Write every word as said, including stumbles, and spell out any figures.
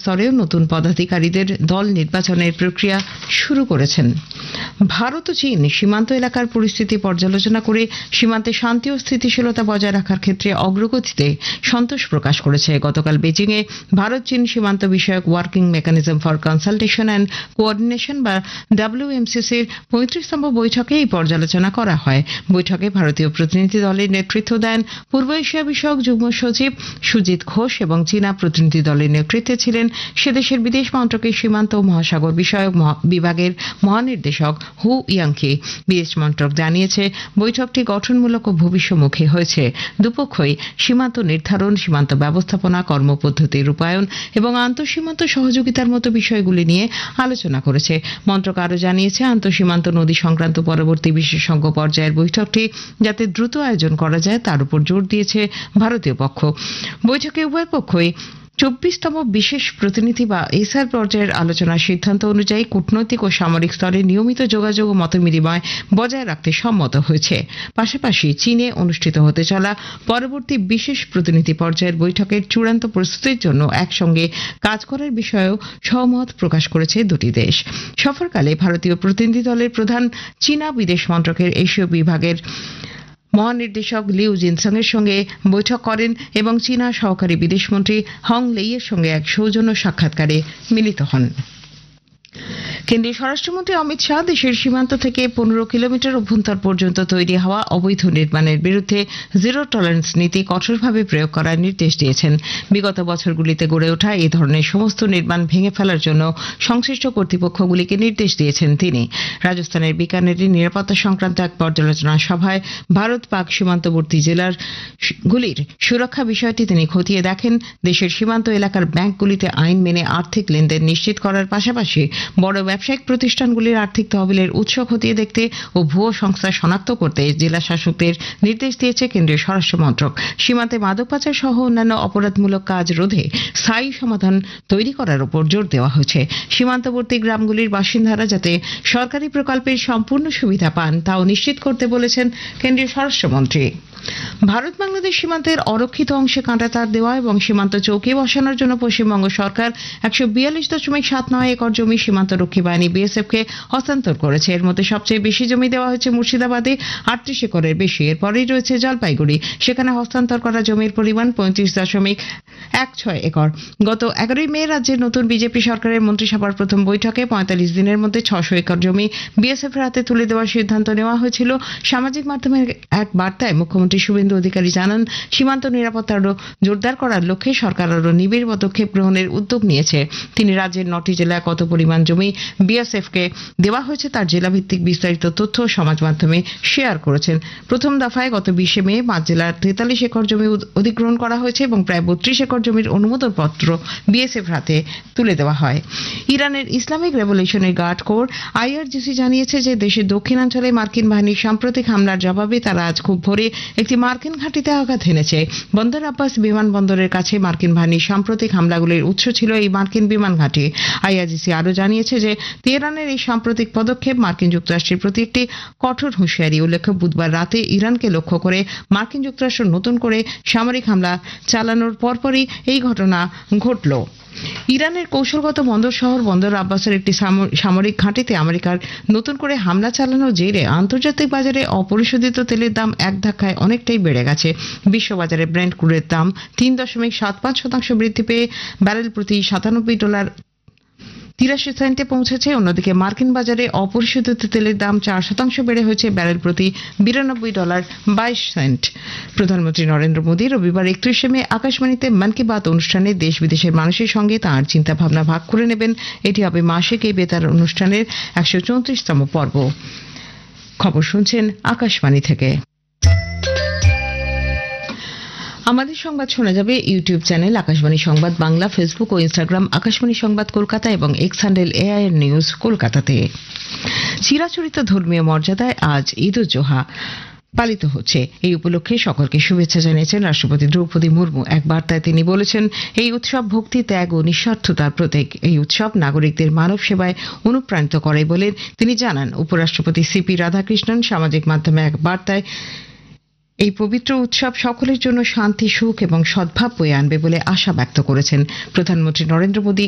স্তরেও নতুন পদাধিকারীদের দল নির্বাচনের প্রক্রিয়া শুরু করেছেন। ভারত ও চীন সীমান্ত এলাকার পরিস্থিতি পর্যালোচনা করে সীমান্তে শান্তি ও স্থিতিশীলতা বজায় রাখার ক্ষেত্রে অগ্রগতিতে সন্তোষ প্রকাশ করেছে। গতকাল বেজিংয়ে ভারত চীন সীমান্ত বিষয়ক working mechanism for consultation and coordination বা ডাব্লিউএমসিসির পঁয়ত্রিশতম বৈঠকে এই পর্যালোচনা করা হয়। বৈঠকে ভারতীয় প্রতিনিধি দলের নেতৃত্ব দেন পূর্ব এশিয়া বিষয়ক যুগ্ম সচিব সুজিত ঘোষ এবং চীনা প্রতিনিধি দলের নেতৃত্বে ছিলেন সেদেশের বিদেশ মন্ত্রকের সীমান্ত ও মহাসাগর বিষয়ক বিভাগের মহানির্দেশক হু ইয়াংকি। বিদেশ মন্ত্রক জানিয়েছে বৈঠকটি গঠনমূলক ও ভবিষ্যমুখী হয়েছে। দুপক্ষই সীমান্ত নির্ধারণ, সীমান্ত ব্যবস্থাপনা, কর্মপদ্ধতি রূপায়ণ এবং আন্তঃসীমান্ত সহযোগিতার মতো বিষয়গুলি নিয়ে আলোচনা করেছে। মন্ত্রক আরও জানিয়েছে আন্তঃসীমান্ত নদী সংক্রান্ত পরবর্তী বিশেষজ্ঞ পর্যায়ের বৈঠকটি যাতে দ্রুত আয়োজন করা যায় তার উপর জোর দিয়েছে ভারতীয় পক্ষ। বৈঠকে উভয় পক্ষই চব্বিশতম বিশেষ প্রতিনিধি বা এসআর পর্যায়ের আলোচনার সিদ্ধান্ত অনুযায়ী কূটনৈতিক ও সামরিক স্তরে নিয়মিত যোগাযোগ ও মতবিনিময় বজায় রাখতে সম্মত হয়েছে। পাশাপাশি চীনে অনুষ্ঠিত হতে চলা পরবর্তী বিশেষ প্রতিনিধি পর্যায়ের বৈঠকের চূড়ান্ত প্রস্তুতির জন্য একসঙ্গে কাজ করার বিষয়েও সহমত প্রকাশ করেছে দুটি দেশ। সফরকালে ভারতীয় প্রতিনিধি দলের প্রধান চীনা বিদেশ মন্ত্রকের এশীয় বিভাগের মহানির্দেশক লিউ জিনসং এর সঙ্গে বৈঠক করেন এবং চীনা সহকারী বিদেশমন্ত্রী হং লেইয়ের সঙ্গে এক সৌজন্য সাক্ষাৎকারে মিলিত হন। কেন্দ্রীয় স্বরাষ্ট্রমন্ত্রী অমিত শাহ দেশের সীমান্ত থেকে পনেরো কিলোমিটার অভ্যন্তর পর্যন্ত তৈরি হওয়া অবৈধ নির্মাণের বিরুদ্ধে জিরো টলারেন্স নীতি কঠোরভাবে প্রয়োগ করার নির্দেশ দিয়েছেন। বিগত বছরগুলিতে গড়ে ওঠা এই ধরনের সমস্ত নির্মাণ ভেঙে ফেলার জন্য সংশ্লিষ্ট কর্তৃপক্ষগুলিকে নির্দেশ দিয়েছেন তিনি। রাজস্থানের বিকানেরে নিরাপত্তা সংক্রান্ত এক পর্যালোচনা সভায় ভারত পাক সীমান্তবর্তী জেলার গুলির সুরক্ষা বিষয়টি তিনি খতিয়ে দেখেন। দেশের সীমান্ত এলাকার ব্যাংকগুলিতে আইন মেনে আর্থিক লেনদেন নিশ্চিত করার পাশাপাশি বড় ব্যবসায়িক প্রতিষ্ঠানগুলির আর্থিক তহবিলের উৎস খতিয়ে দেখতে ও ভুয়ো সংস্থা শনাক্ত করতে জেলা শাসকদের নির্দেশ দিয়েছে কেন্দ্রীয় স্বরাষ্ট্র মন্ত্রক। সীমান্তে মাদক পাচার সহ অন্যান্য অপরাধমূলক কাজ রোধে স্থায়ী সমাধান তৈরি করার উপর জোর দেওয়া হয়েছে। সীমান্তবর্তী গ্রামগুলির বাসিন্দারা যাতে সরকারি প্রকল্পের সম্পূর্ণ সুবিধা পান তাও নিশ্চিত করতে বলেছেন কেন্দ্রীয় স্বরাষ্ট্রমন্ত্রী। ভারত বাংলাদেশ সীমান্তের অরক্ষিত অংশে কাঁটাতার দেওয়া এবং সীমান্ত চৌকি বসানোর জন্য পশ্চিমবঙ্গ সরকার একশো বিয়াল্লিশ দশমিক সাত নয় একর জমি সীমান্তরক্ষী বাহিনী বিএসএফ কে হস্তান্তর করেছে। এর মধ্যে সবচেয়ে বেশি জমি দেওয়া হয়েছে মুর্শিদাবাদে আটত্রিশ একরের বেশি। এরপরেই রয়েছে জলপাইগুড়ি, সেখানে হস্তান্তর করা জমির পরিমাণ পঁয়ত্রিশ দশমিক এক ছয় একর। গত এগারোই মে রাজ্যের নতুন বিজেপি সরকারের মন্ত্রিসভার প্রথম বৈঠকে পঁয়তাল্লিশ দিনের মধ্যে ছশো একর জমি বিএসএফ এর হাতে তুলে দেওয়ার সিদ্ধান্ত নেওয়া হয়েছিল। সামাজিক মাধ্যমে এক বার্তায় মুখ্যমন্ত্রী শুভেন্দু অধিকারী জানান সীমান্ত নিরাপত্তা আরো জোরদার করার লক্ষ্যে সরকার আরো নিবিড় পদক্ষেপ গ্রহণের উদ্যোগ নিয়েছে। তিনি রাজ্যের নটি জেলায় কত পরিমাণ জমি বিএসএফ কে দেওয়া হয়েছে তার জেলাভিত্তিক বিস্তারিত তথ্য সমাজ মাধ্যমে শেয়ার করেছেন। প্রথম দফায় গত বিশে মে পাঁচ জেলার তেতাল্লিশ একর জমি অধিগ্রহণ করা হয়েছে এবং প্রায় বত্রিশ একর জমির অনুমোদন পত্র বিএসএফ হাতে তুলে দেওয়া হয়। ইরানের Islamic revolutionary guard corps IRGC জানিয়েছে যে দেশের দক্ষিণাঞ্চলে মার্কিন বাহিনীর সাম্প্রতিক হামলার জবাবে তারা আজ খুব ভোরে একটি মার্কিন ঘাঁটিতে আঘাত হেনেছে। বন্দর আব্বাস বিমানবন্দরের কাছে মার্কিন বাহিনীর সাম্প্রতিক হামলাগুলির উৎস ছিল এই মার্কিন বিমান ঘাঁটি। আইআরজিসি আরও জানিয়েছে যে তেহরানের এই সাম্প্রতিক পদক্ষেপ মার্কিন যুক্তরাষ্ট্রের প্রতি একটি কঠোর হুঁশিয়ারি। উল্লেখ্য বুধবার রাতে ইরানকে লক্ষ্য করে মার্কিন যুক্তরাষ্ট্র নতুন করে সামরিক হামলা চালানোর পরপরই এই ঘটনা ঘটল। ইরানের কৌশলগত বন্দর শহর বন্দর আব্বাসের একটি সামরিক ঘাঁটিতে আমেরিকার নতুন করে হামলা চালানোর জেরে আন্তর্জাতিক বাজারে অপরিশোধিত তেলের দাম এক ধাক্কায় অনেকটাই বেড়ে গেছে। বিশ্ববাজারে ব্রেন্ট ক্রুডের দাম তিন দশমিক সাত পাঁচ শতাংশ বৃদ্ধি পেয়ে ব্যারেল প্রতি সাতানব্বই ডলার তিরাশি সেন্টে পৌঁছেছে। অন্যদিকে মার্কিন বাজারে অপরিশোধিত তেলের দাম চার শতাংশ বেড়ে হয়েছে ব্যারেল প্রতি বিরানব্বই ডলার বাইশ সেন্ট। প্রধানমন্ত্রী নরেন্দ্র মোদী রবিবার একত্রিশে মে আকাশবাণীতে মন কি বাত অনুষ্ঠানে দেশ বিদেশের মানুষের সঙ্গে তাঁর চিন্তা ভাবনা ভাগ করে নেবেন। এটি হবে মাসিক এই বেতার অনুষ্ঠানের একশো চৌত্রিশতম পর্ব। খবর শুনছেন আকাশবাণী থেকে। আমাদের সংবাদ শোনা যাবে ইউটিউব চ্যানেল আকাশবাণী সংবাদ বাংলা, ফেসবুক ও ইনস্টাগ্রাম আকাশবাণী সংবাদ কলকাতা এবং এক্স হ্যান্ডেল এআইআর নিউজ কলকাতাতে। চিরাচরিত ধর্মীয় মর্যাদায় আজ ঈদ উজ জোহা পালিত হচ্ছে। এই উপলক্ষে সকলকে শুভেচ্ছা জানিয়েছেন রাষ্ট্রপতি দ্রৌপদী মুর্মু। এক বার্তায় তিনি বলেছেন এই উৎসব ভক্তি, ত্যাগ ও নিঃস্বার্থতার প্রতীক। এই উৎসব নাগরিকদের মানব সেবায় অনুপ্রাণিত করে বলে তিনি জানান। উপরাষ্ট্রপতি সিপি রাধাকৃষ্ণন সামাজিক মাধ্যমে এক বার্তায় এই পবিত্র উৎসব সকলের জন্য শান্তি, সুখ এবং সদ্ভাব বয়ে আনবে বলে আশা ব্যক্ত করেছেন। প্রধানমন্ত্রী নরেন্দ্র মোদী